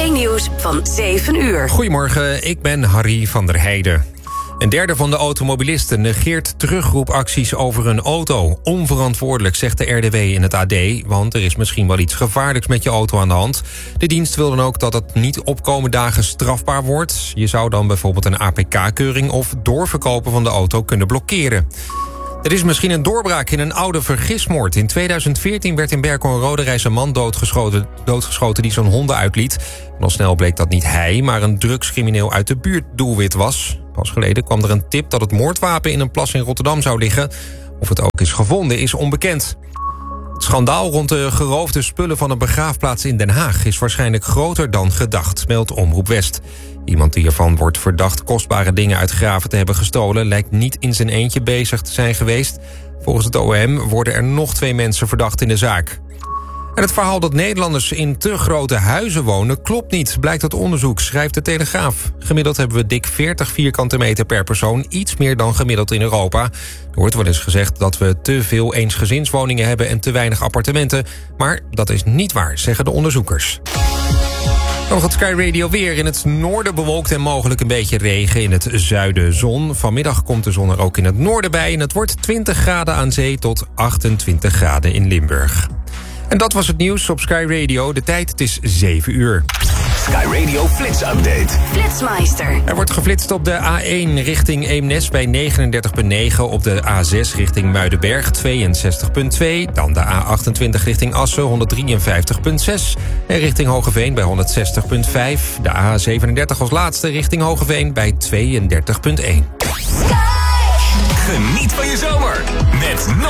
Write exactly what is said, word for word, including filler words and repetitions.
Nieuws van zeven uur. Goedemorgen, ik ben Harry van der Heijden. Een derde van de automobilisten negeert terugroepacties over hun auto. Onverantwoordelijk, zegt de R D W in het A D... want er is misschien wel iets gevaarlijks met je auto aan de hand. De dienst wil dan ook dat het niet opkomende dagen strafbaar wordt. Je zou dan bijvoorbeeld een A P K-keuring... of doorverkopen van de auto kunnen blokkeren. Er is misschien een doorbraak in een oude vergismoord. In tweeduizend veertien werd in Berkel en Roderijs een man doodgeschoten, doodgeschoten die zijn honden uitliet. En al snel bleek dat niet hij, maar een drugscrimineel uit de buurt doelwit was. Pas geleden kwam er een tip dat het moordwapen in een plas in Rotterdam zou liggen. Of het ook is gevonden is onbekend. Het schandaal rond de geroofde spullen van een begraafplaats in Den Haag is waarschijnlijk groter dan gedacht, meldt Omroep West. Iemand die ervan wordt verdacht kostbare dingen uit graven te hebben gestolen lijkt niet in zijn eentje bezig te zijn geweest. Volgens het O M worden er nog twee mensen verdacht in de zaak. En het verhaal dat Nederlanders in te grote huizen wonen klopt niet, blijkt uit onderzoek, schrijft de Telegraaf. Gemiddeld hebben we dik veertig vierkante meter per persoon, iets meer dan gemiddeld in Europa. Er wordt wel eens gezegd dat we te veel eensgezinswoningen hebben en te weinig appartementen. Maar dat is niet waar, zeggen de onderzoekers. Nog het Sky Radio weer. In het noorden bewolkt en mogelijk een beetje regen. In het zuiden zon. Vanmiddag komt de zon er ook in het noorden bij. En het wordt twintig graden aan zee tot achtentwintig graden in Limburg. En dat was het nieuws op Sky Radio. De tijd, het is zeven uur. Sky Radio Flits Update. Flitsmeister. Er wordt geflitst op de A één richting Eemnes bij negenendertig komma negen. Op de A zes richting Muidenberg tweeënzestig komma twee. Dan de A achtentwintig richting Assen honderddrieënvijftig komma zes. En richting Hogeveen bij honderdzestig komma vijf. De A zevenendertig als laatste richting Hogeveen bij tweeëndertig komma één. Geniet van je zomer met